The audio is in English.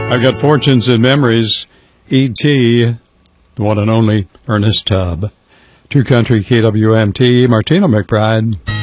I've got Fortunes and Memories, E.T., the one and only Ernest Tubb. Two Country KWMT, Martina McBride.